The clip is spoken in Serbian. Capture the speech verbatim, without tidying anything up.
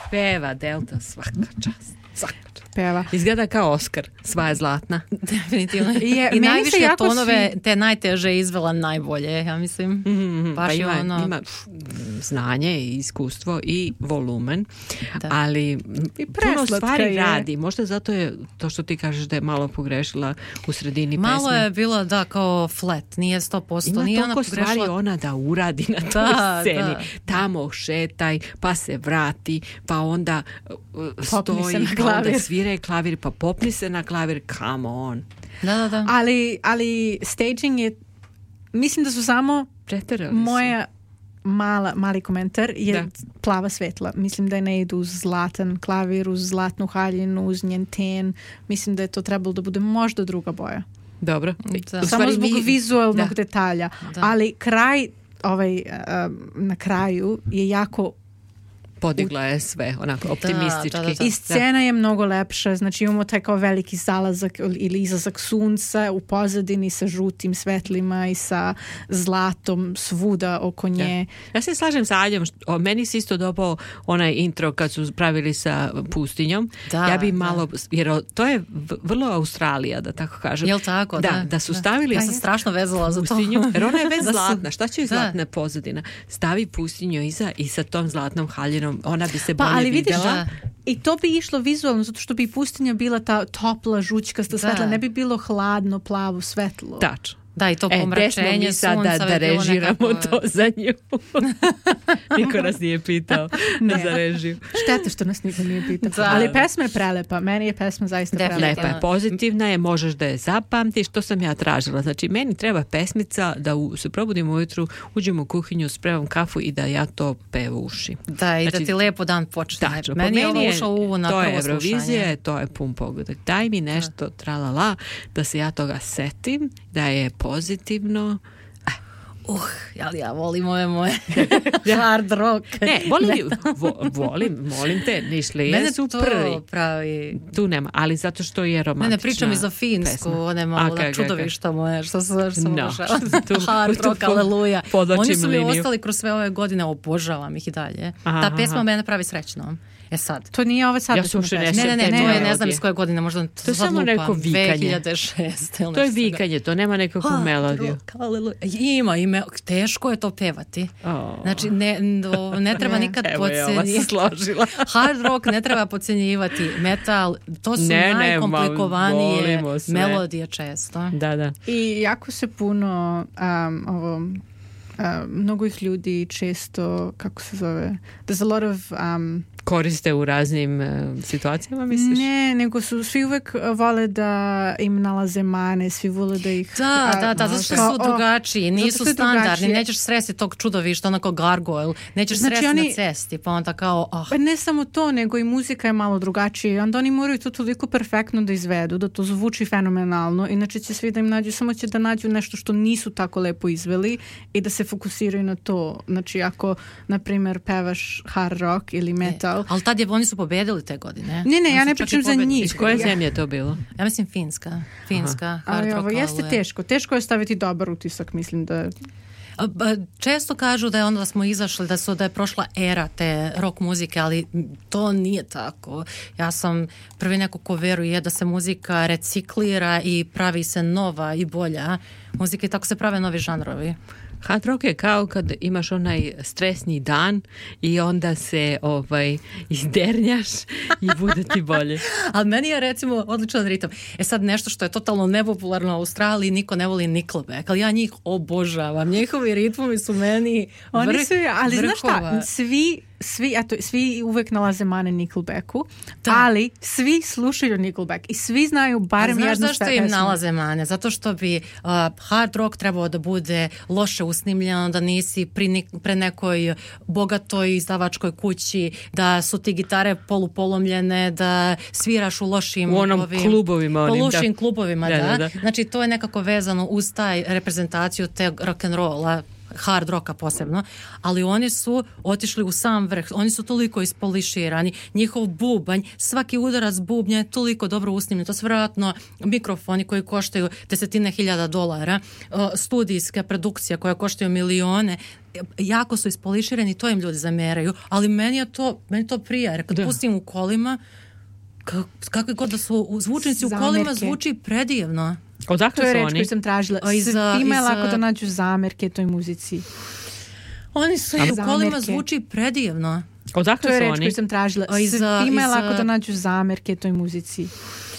Peva Delta, svaka čast. Svaka čast. Peva. Izgleda kao Oskar, sva je zlatna. Definitivno. Je, I najviše jako tonove, svi... te najteže izvela najbolje, ja mislim. Mm-hmm. Baš pa ima, ono... ima znanje i iskustvo i volumen, da. Ali I puno stvari je. radi. Možda zato je to što ti kažeš da je malo pogrešila u sredini malo pesme. Malo je bilo da kao flat, nije sto posto. Ima nije toliko ona pogrešila... stvari ona da uradi na toj da, sceni. Da. Tamo šetaj, pa se vrati, pa onda uh, stoji, pa onda svira klavir, pa popni se na klavir, come on. Da, da, da. Ali, ali staging je, mislim da su samo Preterali moja mala, mali komentar je da. plava svetla. Mislim da je ne idu uz zlatan klavir, uz zlatnu haljinu, uz njen ten. Mislim da je to trebalo da bude možda druga boja. Dobro. Da. Samo zbog mi... vizualnog da. detalja. Da. Ali kraj, ovaj, uh, na kraju je jako podigla je sve, onako, optimistički. Da, da, da, da. I scena je mnogo lepša, znači imamo taj kao veliki zalazak ili izlazak sunca u pozadini sa žutim svetlima i sa zlatom svuda oko nje. Ja, ja se slažem sa Aljom, što, meni se isto dopao onaj intro kad su pravili sa pustinjom. Da, ja bi malo, da. jer to je vrlo Australija, da tako kažem. Jel tako? Da, da, da su stavili ja sam strašno vezala za pustinju, to. jer ona je već da zlatna. Šta će joj da. zlatna pozadina? Stavi pustinju iza i sa tom zlatnom haljinom ona bi se pa, bolje ali vidiš, vidjela. Da. I to bi išlo vizualno, zato što bi pustinja bila ta topla, žučkasta svetla, ne bi bilo hladno, plavo svetlo. Tačno. Da, i to pomračenje sunca. Da, da režiramo nekako... to za nju. Niko nas nije pitao ne. za režiju. Šteta što nas niko nije pitao. Da. Ali pesma je prelepa. Meni je pesma zaista prelepa. Lepa je, pozitivna je, možeš da je zapamtiš. To sam ja tražila. Znači, meni treba pesmica da u, se probudim ujutru, uđem u kuhinju, spremam kafu i da ja to pevo uši. Da, i znači, da ti lepo dan počne. Tačno, meni je ovo je, ušao uvo na to prvo je Eurovizija, slušanje. to je pun pogodak. Daj mi nešto, tralala, da se ja toga setim, da je pozitivno. Uh, jel ja volim ove moje hard rock. Ne, volim, vo, volim, molim te, nišli je su prvi. Pravi. Tu nema, ali zato što je romantična. Ne, ne pričam i za Finsku, one malo okay, čudovišta okay. moje, što su što no. hard rock, aleluja. Oni su mi liniju. ostali kroz sve ove godine, obožavam ih i dalje. Aha, Ta pesma aha. mene pravi srećnom. E sad. To nije ove sad. Ja se uopšte ne Ne, ne, ne, ne, to je, ne, ne znam iz koje godine, možda to je samo neko vikanje. dve hiljade šeste To je vikanje, to nema nekakvu hard melodiju. Rock, aleluja. Ima, ima, teško je to pevati. Oh. Znači, ne, ne treba nikad podcenjivati. Hard rock ne treba podcenjivati. Metal, to su ne, najkomplikovanije melodije često. Da, da. I jako se puno um, ovo, um, mnogo ih ljudi često, kako se zove, there's a lot of um, koriste u raznim uh, situacijama, misliš? Ne, nego su svi uvek vole da im nalaze mane, svi vole da ih... Da, a, da, da, zato što su drugačiji, nisu standardni, nećeš sresti tog čudovišta, onako gargoyle, nećeš znači sresti oni, na cesti, pa onda kao... Oh. Pa ne samo to, nego i muzika je malo drugačija, onda oni moraju to toliko perfektno da izvedu, da to zvuči fenomenalno, inače će svi da im nađu, samo će da nađu nešto što nisu tako lepo izveli i da se fokusiraju na to. Znači, ako, na primjer, pevaš hard rock ili metal, ali tad je, oni su pobedili te godine. Ne, ne, ja ne pričam za njih. Iz koje zemlje je to bilo? Ja mislim Finska. Finska, Aha. hard rock. Ovo jeste teško. Teško je staviti dobar utisak, mislim da... Često kažu da je onda da smo izašli, da su da je prošla era te rock muzike, ali to nije tako. Ja sam prvi neko ko veruje da se muzika reciklira i pravi se nova i bolja muzika i tako se prave novi žanrovi. Hard rock je kao kad imaš onaj stresni dan i onda se ovaj izdernjaš i bude ti bolje. Ali meni je recimo odličan ritam. E sad nešto što je totalno nepopularno u Australiji, niko ne voli Nickelback, ali ja njih obožavam. Njihovi ritmovi su meni Oni vrh, su, ali vrhova. Znaš šta, svi Svi, eto, svi uvek nalaze mane Nickelbacku, da. Ali svi slušaju Nickelback i svi znaju barem jednu pesmu. Znaš zašto im pesmu. nalaze mane? Zato što bi uh, hard rock trebao da bude loše usnimljeno, da nisi pri, nik, pre nekoj bogatoj izdavačkoj kući, da su ti gitare polupolomljene, da sviraš u lošim u onom ovim, klubovima. Onim, u lošim da. klubovima, da, da, da, da. Znači to je nekako vezano uz taj reprezentaciju te rock'n'rolla. hard rocka posebno, ali oni su otišli u sam vrh, oni su toliko ispoliširani, njihov bubanj, svaki udarac bubnja je toliko dobro usnimljen, to su vjerojatno mikrofoni koji koštaju desetine hiljada dolara, studijska produkcija koja koštaju milione, jako su ispoliširani, to im ljudi zameraju, ali meni je to, meni to prija, jer kad da. pustim u kolima, kakve god da su zvučnici u kolima, zvuči predivno. Odakle to je reč koju sam tražila. Svima je lako da nađu zamerke toj muzici. Oni su i u kolima zvuči predivno. Odakle to je su reč oni? koju sam tražila. Svima je lako da nađu zamerke toj muzici.